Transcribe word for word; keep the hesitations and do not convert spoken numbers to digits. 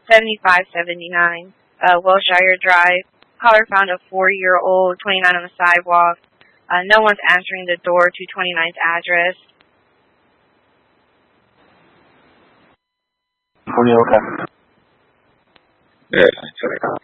seventy-five seventy-nine, uh, Wilshire Drive. Caller found a four-year-old, twenty-nine, on the sidewalk. Uh, no one's answering the door to twenty-nine's address. twenty, okay. Yeah,